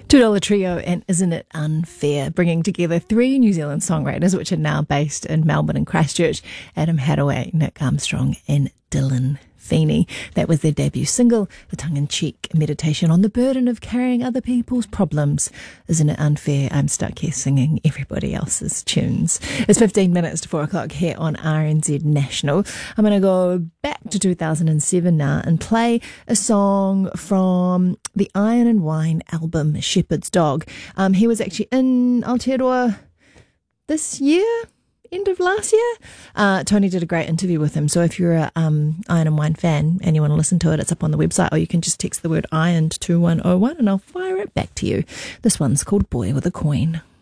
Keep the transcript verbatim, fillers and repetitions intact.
Two Dollar Trio and Isn't It Unfair, bringing together three New Zealand songwriters which are now based in Melbourne and Christchurch: Adam Hadaway, Nick Armstrong and Dylan Feeney. That was their debut single, the tongue-in-cheek meditation on the burden of carrying other people's problems. Isn't it unfair? I'm stuck here singing everybody else's tunes. It's fifteen minutes to four o'clock here on R N Z National. I'm going to go back to two thousand seven now and play a song from the Iron and Wine album, Shepherd's Dog. Um, he was actually in Aotearoa this year, end of last year. Uh, Tony did a great interview with him. So if you're a um, Iron and Wine fan and you want to listen to it, it's up on the website, or you can just text the word Iron to two one oh one and I'll fire it back to you. This one's called Boy with a Coin.